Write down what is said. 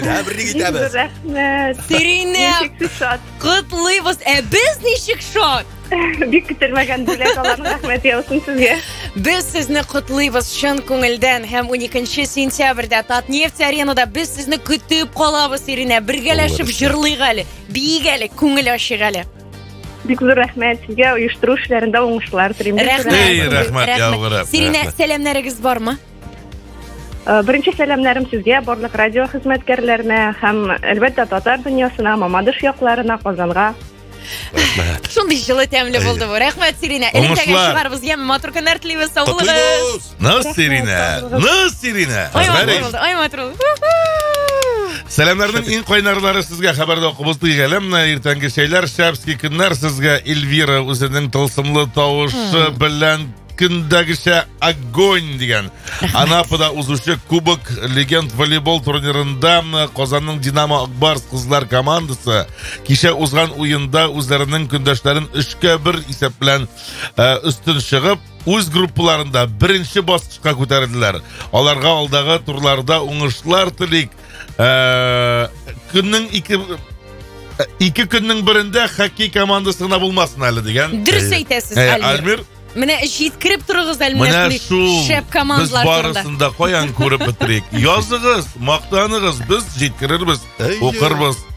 Тәбрик итәбез. Рәхмәт. Сирина, Ничексез шат. котлыйбыз. Без ничек шат? Бик көтелмәгән бүләк аларның рәхмәт яусын сезгә. Без сезне котлыйбыз чын күңелдән һәм 12 сентябрьдә Татнефть аренада без сезне көтеп калабыз, Сирина. Бергәләшеп җырлыйк әле, биек әле, күңел ачык әле. Бик зур рәхмәт сезгә, оештыру эшләрендә уңышлар телим. Рәхмәт, яугырып. Сирина, сәламнәрегез бармы? Беренче сәламнәрем сезгә, барлык радио хезмәткәрләренә һәм әлбәттә татар дөньясына, Мамадыш якларына, Казанга. Рәхмәт. Шундый җылы тәмле булды бу. Рәхмәт, Сирина. Электәгә чыгарбыз, яме матур көннәр телибез, саулыгыз. Сирина. Ай, матур. Сәламнәрнең иң кайнарлары сезгә хәбәрдә укыбыз дигәлем. Иртәнге шәйләр, шәпски көннәр сезгә Эльвира үзенең тылсымлы тавышы белән көндәгечә огонь дигән. Анапада узучы Кубок Легенд волейбол турнирында Казанның Динамо Акбарс кызлар командасы кичә узган уенда үзләренең көндәшләрен 3-1 исәп белән өстен чыгып, үз группаларында беренче баскычка күтәрделәр. Аларга алдагы турларда уңышлар телик. Көннең ике көннең берендә хоккей командасына булмасын әле дигән. Дөрес әйтәсез, Альмир. Менә җиткереп торыгыз әлмәне шәп командалар турында. Без барысында каян күреп битерик. Языгыз, мактаныгыз, без җиткерербез, укырбыз.